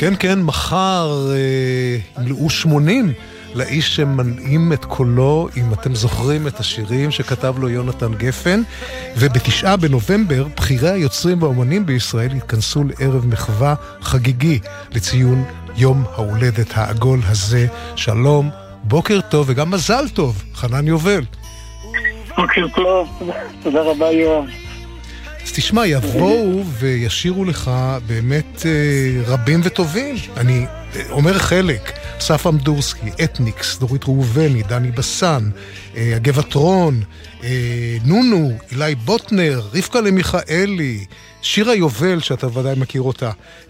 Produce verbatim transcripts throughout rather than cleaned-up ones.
כן, כן, מחר ימלאו שמונים לאיש שמנעים את קולו, אם אתם זוכרים את השירים שכתב לו יונתן גפן, ובתשעה בנובמבר בחירי היוצרים והאומנים בישראל התכנסו לערב מחווה חגיגי לציון יום ההולדת העגול הזה. שלום, בוקר טוב וגם מזל טוב, חנן יובל. בוקר טוב, תודה רבה יואב. אז תשמע, יבואו וישירו לך באמת רבים וטובים. אני אומר חלק, אסף אמדורסקי, אתניקס, דורית ראובני, דני בסן, הגבעתרון, נונו, אילי בוטנר, רבקה למיכאלי, שירה יובל, שאתה ודאי מכיר אותה,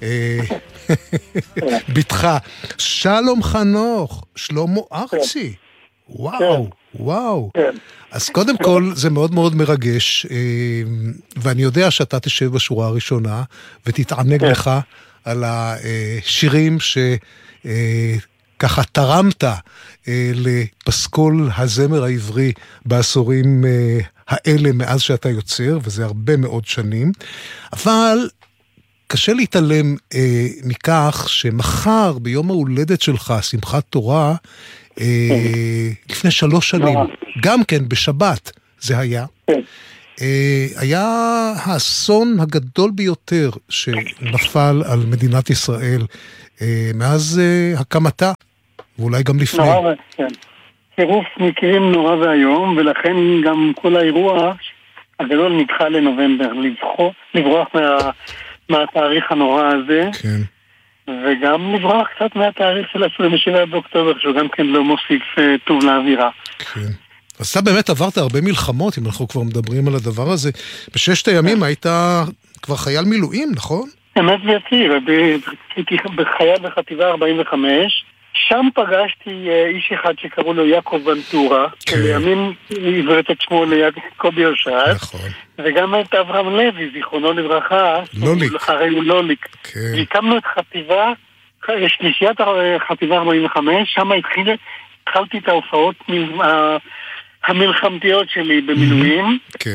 ביתך, שלום חנוך, שלמה ארצי. וואו, וואו. אז קודם כל זה מאוד מאוד מרגש, ואני יודע שאתה תשב בשורה הראשונה ותתענג לך על השירים שככה תרמת לפסקול הזמר העברי בעשורים האלה מאז שאתה יוצר, וזה הרבה מאוד שנים. אבל קשה להתעלם מכך שמחר ביום ההולדת שלך, שמחת תורה, לפני שלוש שנים, גם כן בשבת זה היה, היה האסון הגדול ביותר שנפל על מדינת ישראל מאז הקמתה, ואולי גם לפני. נורא, כן. צירוף מקרים נורא והיום, ולכן גם כל האירוע הגדול נדחה לנובמבר, לברוח מה, מהתאריך הנורא הזה. כן. וגם לברוח קצת מהתאריך של עשרים ושבעה באוקטובר, שהוא גם כן לא מוסיף uh, טוב לאווירה. כן. אז אתה באמת עברת הרבה מלחמות, אם אנחנו כבר מדברים על הדבר הזה. בששת הימים היית כבר חייל מילואים, נכון? אמת ויציב, הייתי בחייל בחטיבה ארבעים וחמש, שם פגשתי uh, איש אחד שקראו לו יעקב בנטורה, כן. שלימים עברת את שמו לקובי אושרת, נכון. וגם את אברהם לוי, זיכרונו לברכה, לוליק. אחרי לוליק. כן. והקמנו את חטיבה, שלישיית חטיבה ארבעים וחמש, שם התחיל, התחלתי את ההופעות המלחמתיות שלי במילואים. כן.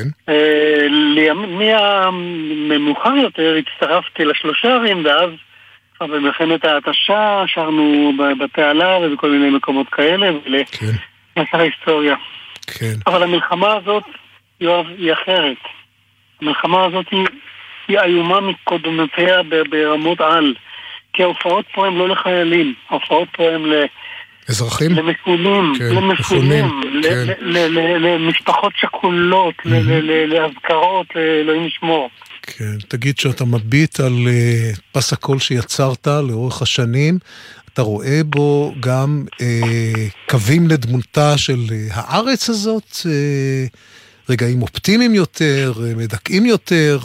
ממאוחר יותר הצטרפתי לשלושה ערים, ואז במלחמת ההתשה שרנו בתעלה ובכל מיני מקומות כאלה, ולמסר ההיסטוריה. כן. אבל המלחמה הזאת, יואב, היא אחרת. המלחמה הזאת היא, היא איומה מקודמותיה ברמות על. כי ההופעות פה הם לא לחיילים, ההופעות פה הם ל... אזרחים? למפונים, כן, למפונים, כן. למשפחות שכולות, mm-hmm. להזכרות, לאלוהים לשמור. כן, תגיד שאתה מביט על uh, פס הקול שיצרת לאורך השנים, אתה רואה בו גם uh, קווים לדמותה של uh, הארץ הזאת, uh, רגעים אופטימיים יותר, uh, מדכאים יותר,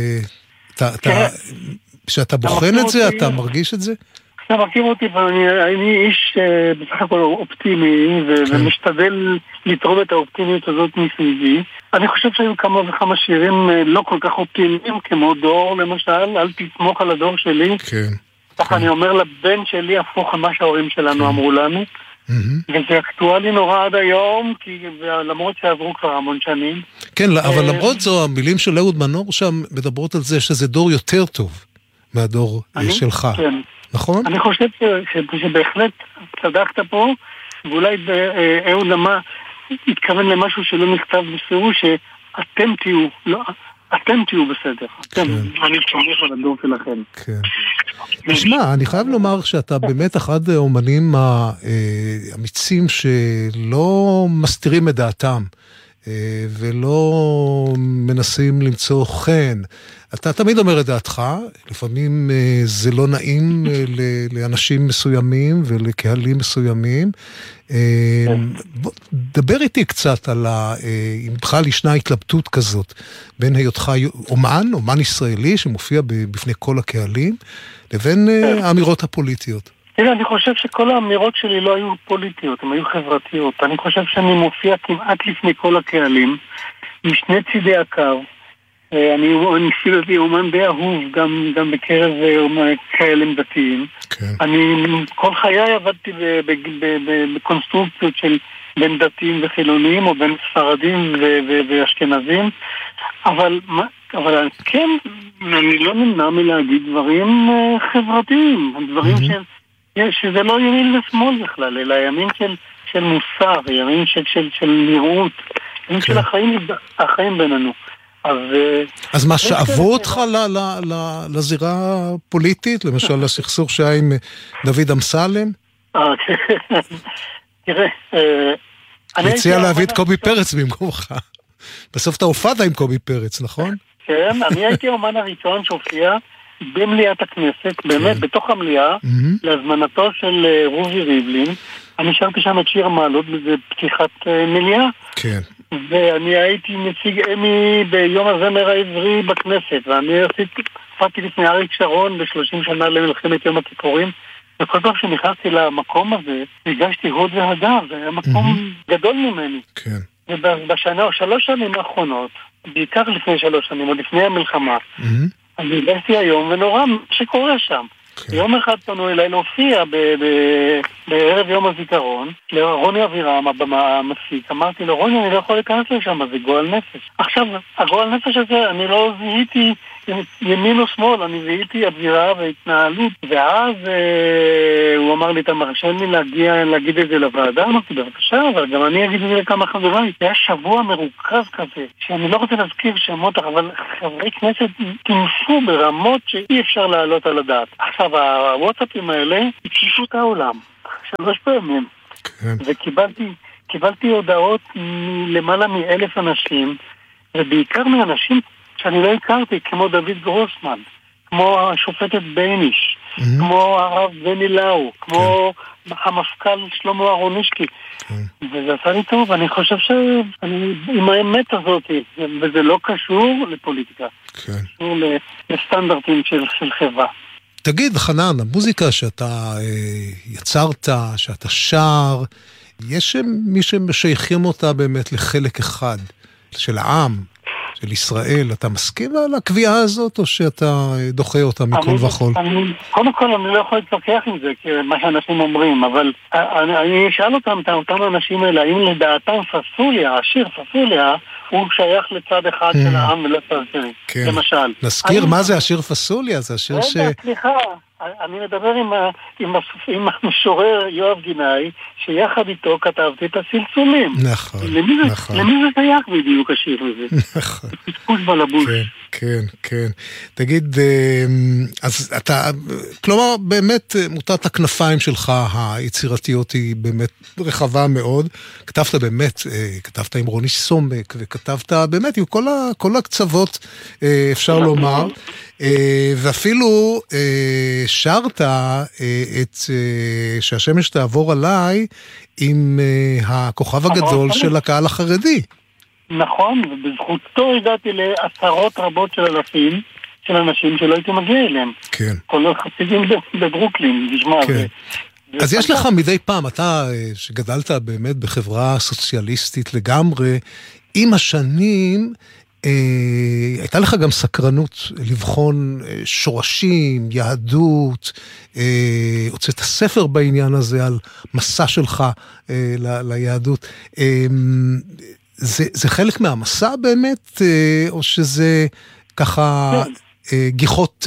כשאתה uh, בוחן את זה, אתה מרגיש את זה? אתה מכיר אותי, ואני איש בסך הכל אופטימי, ומשתדל לתרום את האופטימיות הזאת מסביבי. אני חושב שהיו כמה וכמה שירים לא כל כך אופטימיים, כמו דור למשל, אל תסמוך על הדור שלי. כן. ככה אני אומר לבן שלי, הפוך על מה שההורים שלנו אמרו לנו. וזה אקטואלי נורא עד היום, כי למרות שעברו כבר המון שנים. כן, אבל למרות זו, המילים של אהוד מנור שם מדברות על זה שזה דור יותר טוב מהדור שלך. כן. נכון? אני חושב שבהחלט צדקת פה, ואולי אהוד למה התכוון למשהו שלא נכתב בפירוש, שאתם תהיו, לא, אתם תהיו בסדר. אתם, אני סומך על הדור שלכם. כן. תשמע, אני חייב לומר שאתה באמת אחד האומנים האמיצים שלא מסתירים את דעתם, ולא מנסים למצוא חן. אתה תמיד אומר את דעתך, לפעמים זה לא נעים לאנשים מסוימים ולקהלים מסוימים. דבר איתי קצת על אם בכלל ישנה התלבטות כזאת, בין היותך אומן, אומן ישראלי שמופיע בפני כל הקהלים, לבין האמירות הפוליטיות. תראה, אני חושב שכל האמירות שלי לא היו פוליטיות, הן היו חברתיות. אני חושב שאני מופיע כמעט לפני כל הקהלים, משני צידי הקו. אני ניסיתי אומן די אהוב, גם, גם בקרב קהלים דתיים. כן. אני כל חיי עבדתי בקונסטרוקציות של בין דתיים וחילונים, או בין ספרדים ואשכנזים, אבל, אבל כן אני לא נמנע מלהגיד דברים חברתיים, דברים שזה לא ימין ושמאל בכלל, אלא ימין של מוסר, ימין של נראות, ימין של החיים בינינו. אז מה, שאבו אותך לזירה הפוליטית? למשל לסכסוך שהיה עם דוד אמסלם? תראה, הציע להביא את קובי פרץ במקומך. בסוף אתה הופעת עם קובי פרץ, נכון? כן, אני הייתי האומן הראשון שהופיע במליאת הכנסת, באמת בתוך המליאה, להזמנתו של רובי ריבלין. אני שרתי שם את שיר המעלות בזה פתיחת מליאה. כן. ואני הייתי נציג אמי ביום הזמר העברי בכנסת, ואני הופעתי לפני אריק שרון ב-שלושים שנה למלחמת יום הכיפורים, וכל פעם שנכנסתי למקום הזה, הגשתי הוד והדר, זה היה מקום גדול ממני. כן. ובשנה או שלוש שנים האחרונות, בעיקר לפני שלוש שנים, או לפני המלחמה, אני הגשתי היום ונורא מה שקורה שם. יום אחד פנו אליי להופיע בערב יום הזיכרון לרוני אבירם, המפיק. אמרתי לו, רוני, אני לא יכול להיכנס לשם, זה גועל נפש. עכשיו, הגועל נפש הזה, אני לא זיהיתי ימין או שמאל, אני זיהיתי אווירה והתנהלות. ואז הוא אמר לי, אתה מרשה לי להגיד את זה לוועדה? אמרתי, בבקשה, אבל גם אני אגיד את זה לכמה חבריי. זה היה שבוע מרוכז כזה, שאני לא רוצה להזכיר שמות, אבל חברי כנסת תנסו ברמות שאי אפשר לעלות על הדעת. עכשיו, הוואטסאפים האלה הקיפו את העולם שלוש פעמים, וקיבלתי קיבלתי הודעות למעלה מאלף אנשים, ובעיקר מאנשים שאני לא הכרתי, כמו דוד גרוסמן, כמו השופטת בייניש, כמו הרב בני לאו, כמו המפכ"ל שלמה אהרונישקי, וזה עשה לי טוב. אני חושב שאני עם האמת הזאת, וזה לא קשור לפוליטיקה, קשור לסטנדרטים של חברה. תגיד, חנן, המוזיקה שאתה אה, יצרת, שאתה שר, יש מי שמשייכים אותה באמת לחלק אחד של העם, של ישראל. אתה מסכים על הקביעה הזאת, או שאתה דוחה אותה מכל וכל? אני, קודם כל, אני לא יכול להתווכח עם זה, מה שאנשים אומרים, אבל אני, אני אשאל אותם, אותם האנשים האלה, האם לדעתם פסוליה, השיר פסוליה, הוא שייך לצד אחד של העם ולצד שני, למשל. נזכיר מה זה השיר פסוליה? זה השיר ש... רגע, סליחה, אני מדבר עם המשורר יואב גינאי, שיחד איתו כתבתי את הסלסולים. נכון, נכון. למי זה שייך בדיוק השיר הזה? נכון. פספוס בלבוש. כן, כן. תגיד, אז אתה, כלומר, באמת מוטת הכנפיים שלך, היצירתיות היא באמת רחבה מאוד. כתבת באמת, כתבת עם רוני סומק, וכתבת באמת עם כל, ה, כל הקצוות, אפשר לומר. ואפילו שרת את שהשמש תעבור עליי עם הכוכב הגדול של הקהל החרדי. נכון, ובזכותו הגעתי לעשרות רבות של אלפים של אנשים שלא הייתי מגיע אליהם. כן. כל חסידים בברוקלין, נשמע. כן. אז יש לך מדי פעם, אתה שגדלת באמת בחברה סוציאליסטית לגמרי, עם השנים הייתה לך גם סקרנות לבחון שורשים, יהדות, הוצאת הספר בעניין הזה על מסע שלך ליהדות. זה, זה חלק מהמסע באמת, או שזה ככה גיחות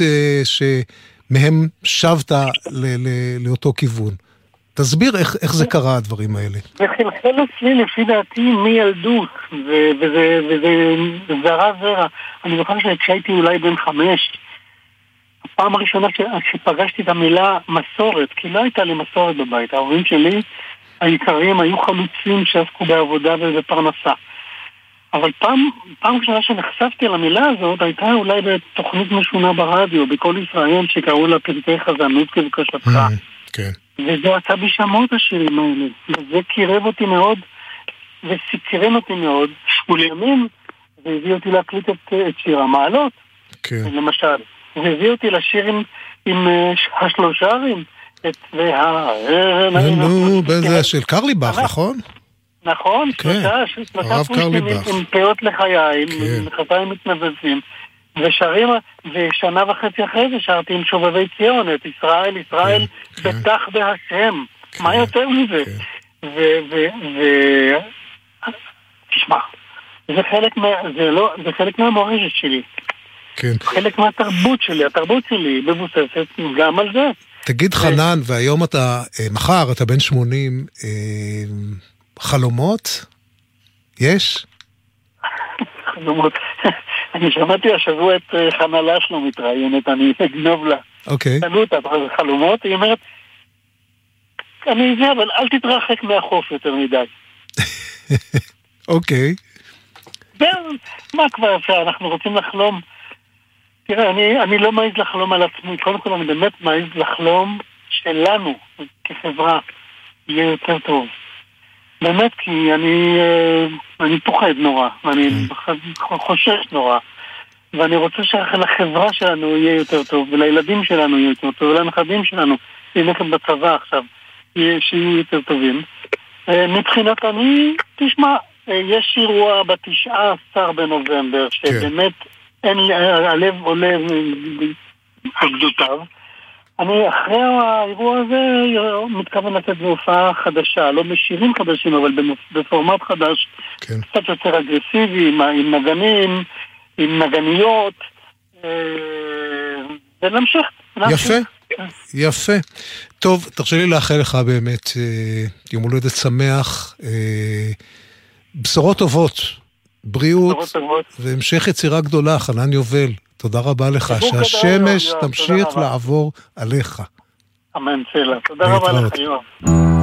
שמהם שבת לאותו כיוון? תסביר איך, איך זה קרה, הדברים האלה. זה חלחל אצלי לפי דעתי מילדות, וזה, וזה זרה זרה. אני זוכר שכשהייתי אולי בן חמש, הפעם הראשונה שפגשתי את המילה מסורת, כי לא הייתה לי מסורת בבית. ההורים שלי העיקריים היו חלוצים שעסקו בעבודה ובפרנסה. אבל פעם, פעם ראשונה שנחשפתי למילה הזאת, הייתה אולי בתוכנית משונה ברדיו, בכל ישראל, שקראו לה פרקי חזנות כבקשתך. כן. וזה עשה בי שמות השירים האלה, וזה קירב אותי מאוד, וסיקרן אותי מאוד, ולימים זה הביא אותי להקליט את, את שיר המעלות, כן. למשל, זה הביא אותי לשיר עם, עם השלושה ערים, את וה... נו, בזה של קרליבך, נכון? נכון, שלושה, שלושה פושטים עם פאות לחיים, עם חטאים מתנבזים, ושרים, ושנה וחצי אחרי זה שרתי עם שובבי ציון, את ישראל, ישראל, בטח בהשם. מה יותר מזה? ו... ו... ו... תשמע, זה חלק מה... זה לא... זה חלק מהמורשת שלי. כן. חלק מהתרבות שלי, התרבות שלי מבוססת גם על זה. תגיד חנן, והיום אתה, מחר אתה בן שמונים, חלומות? יש? חלומות. אני שמעתי השבוע את חנה לשלו מתראיינת, אני אגנוב לה. אוקיי. שאלו אותה, חלומות? היא אומרת, אני זה, אבל אל תתרחק מהחוף יותר מדי. אוקיי. מה כבר אפשר? אנחנו רוצים לחלום. תראה, אני, אני לא מעיז לחלום על עצמי. קודם כל, אני באמת מעיז לחלום שלנו, כחברה, יהיה יותר טוב. באמת, כי אני, אני פוחד נורא, ואני חושש נורא. ואני רוצה שלחברה שלנו יהיה יותר טוב, ולילדים שלנו יהיה יותר טוב, ולנכדים שלנו, ילכם בצבא עכשיו, שיהיו יותר טובים. מבחינת אני, תשמע, יש אירוע בתשעה עשר בנובמבר, שבאמת אין, הלב עולה בגדותיו. אני אחרי האירוע הזה מתכוון לתת בהופעה חדשה, לא בשירים חדשים, אבל בפורמט חדש, כן. קצת יותר אגרסיבי, עם, עם נגנים, עם נגניות, ונמשיך. יפה, יפה. טוב, תרשה לי לאחל לך באמת יום הולדת שמח, בשורות טובות, בריאות, והמשך יצירה גדולה, חנן יובל. תודה רבה לך, שהשמש תמשיך לעבור עליך. אמן, צלע. תודה רבה לך, יואב.